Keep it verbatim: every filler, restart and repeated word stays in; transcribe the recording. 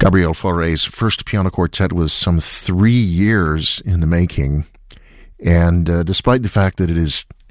Gabriel Fauré's first piano quartet was some three years in the making, and uh, despite the fact that it is